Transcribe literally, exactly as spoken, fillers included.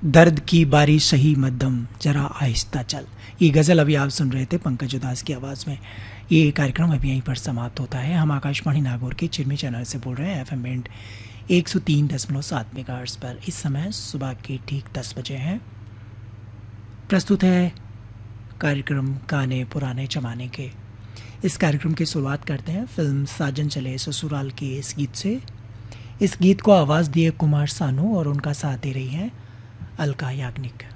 दर्द की बारी सही मध्यम जरा आहिस्ता चल। ये गज़ल अभी आप सुन रहे थे पंकज उदास की आवाज़ में। ये कार्यक्रम अभी यहीं पर समाप्त होता है। हम आकाशवाणी नागौर के चिरमी चैनल से बोल रहे हैं, एफ एम बैंड एक सौ तीन दशमलव सात मेगाहर्ट्ज़ पर। इस समय सुबह के ठीक दस बजे हैं। प्रस्तुत है कार्यक्रम गाने पुराने जमाने के। इस कार्यक्रम की शुरुआत करते हैं फिल्म साजन चले ससुराल के इस गीत से। इस गीत को आवाज़ दिए कुमार सानू और उनका साथ दे रही हैं अलका याग्निक।